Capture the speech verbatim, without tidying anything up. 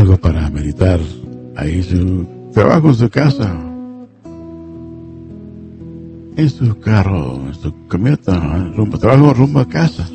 algo para meditar ahí su trabajo en su casa, en su carro, en su camioneta, rumbo a trabajo, rumbo a casa.